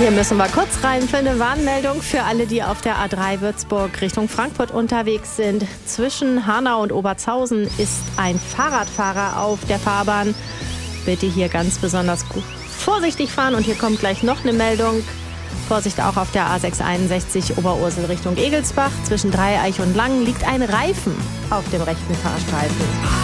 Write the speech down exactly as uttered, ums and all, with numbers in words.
Hier müssen wir kurz rein für eine Warnmeldung für alle, die auf der A drei Würzburg Richtung Frankfurt unterwegs sind. Zwischen Hanau und Obertshausen ist ein Fahrradfahrer auf der Fahrbahn. Bitte hier ganz besonders vorsichtig fahren. Und hier kommt gleich noch eine Meldung. Vorsicht auch auf der A sechshunderteinundsechzig Oberursel Richtung Egelsbach. Zwischen Dreieich und Langen liegt ein Reifen auf dem rechten Fahrstreifen.